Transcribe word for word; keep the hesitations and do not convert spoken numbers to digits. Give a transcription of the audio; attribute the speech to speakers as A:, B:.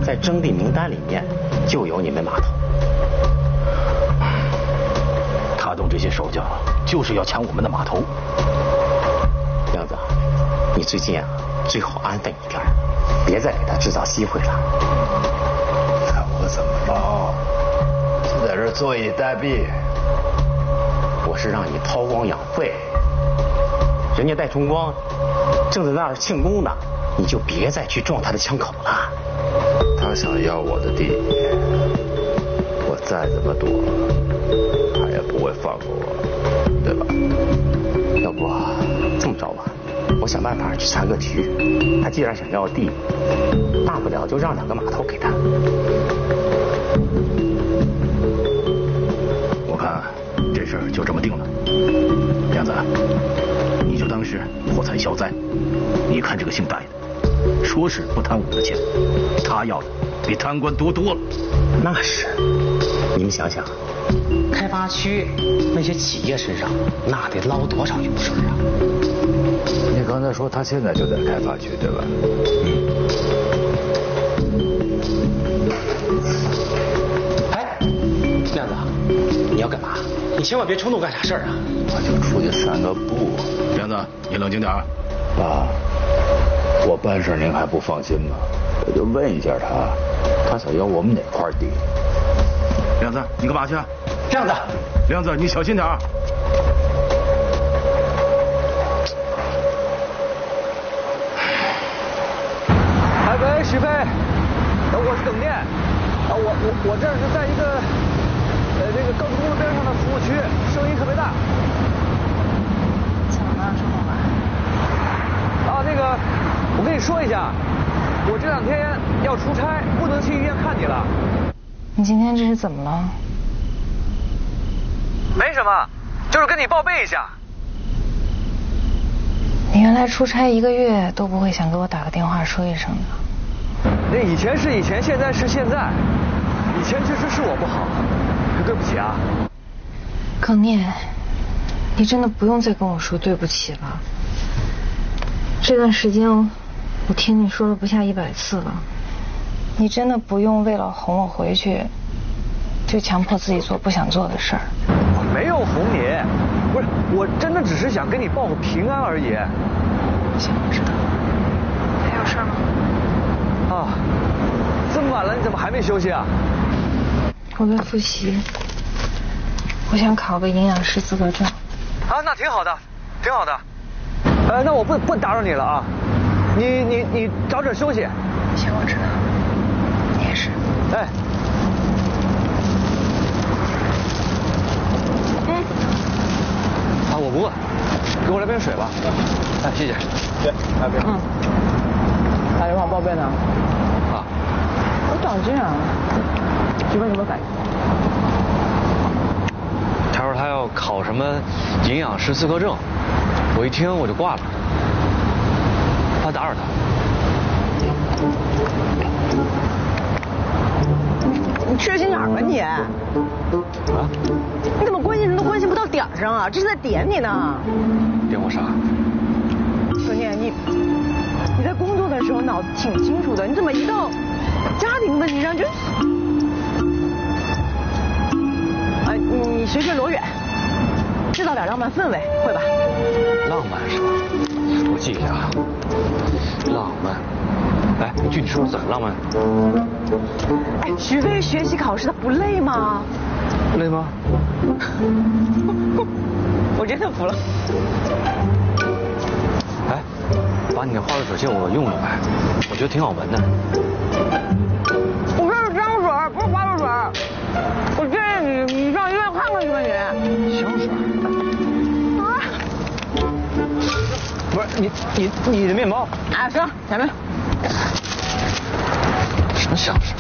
A: 在征地名单里面就有你们码头。
B: 他动这些手脚，就是要抢我们的码头。
A: 亮子，你最近啊，最好安分一点，别再给他制造机会了。
C: 看我怎么着？就在这坐以待毙。
A: 我是让你韬光养晦，人家戴崇光正在那儿庆功呢，你就别再去撞他的枪口了。
C: 他想要我的地，我再怎么躲，他也不会放过我，对吧？
A: 要不这么着吧，我想办法去缠个局。他既然想要地，大不了就让两个码头给他。
B: 我看这事儿就这么定了。梁子，你就当是破财消灾。你看这个姓戴的，说是不贪我们的钱，他要的比贪官多多了。
A: 那是，你们想想，开发区那些企业身上那得捞多少油水啊！
C: 你刚才说他现在就在开发区，对吧？
A: 嗯。哎，亮子，你要干嘛？你千万别冲动干傻事儿啊！
C: 我就出去散个步。
B: 梁子，你冷静点。
C: 爸，我办事您还不放心吗？我就问一下他，他想要我们哪块地？
B: 亮子，你干嘛去？
A: 亮子，
B: 亮子，你小心点。
D: 哎喂，许飞，我是耿店，啊，我我我这是在一个呃这个高速公路边上的服务区，声音特别大。
E: 怎么了，这么晚？
D: 啊，那个，我跟你说一下，我这两天要出差，不能去医院看你了。
E: 你今天这是怎么了？
D: 没什么，就是跟你报备一下。
E: 你原来出差一个月都不会想给我打个电话说一声的。
D: 那以前是以前，现在是现在。以前确实是我不好，对不起啊。
E: 耿念，你真的不用再跟我说对不起了。这段时间我听你说了不下一百次了，你真的不用为了哄我回去，就强迫自己做不想做的事儿。
D: 我没有哄你，不是，我真的只是想跟你报个平安而已。
E: 行，我知道。还有事儿吗？
D: 啊，这么晚了，你怎么还没休息啊？
E: 我在复习，我想考个营养师资格证。
D: 啊，那挺好的，挺好的。呃，那我不不打扰你了啊，你你你早点休息。
E: 行，我知道。你也是。
D: 哎。
E: 嗯。
D: 啊，我不饿，给我来瓶水吧。哎，谢谢。对，来瓶。嗯。打电话报备呢？啊。我长这样，这边什么反应？他说他要考什么营养师资格证，我一听我就挂了，怕打扰他。
F: 你缺心眼儿吧你？啊？你怎么关心人都关心不到点儿上啊？这是在点你呢。
D: 点我啥？
F: 孙念，你你在工作的时候脑子挺清楚的，你怎么一到家庭问题上就……哎，你学学罗远，制造点浪漫氛围，会吧？
D: 浪漫是吧？我记一下啊。浪漫。哎，你具体说说怎么浪漫？
F: 哎，徐飞学习考试他不累吗？
D: 累吗？
F: 我真的服了。
D: 哎，把你的花露水借我用用呗，我觉得挺好闻的。
F: 我这是香水，不是花露水。我建议你，你上医院看看去吧你。
D: 香水？啊？不是你你你的面包？
F: 啊，行，前面。
D: 什么香水？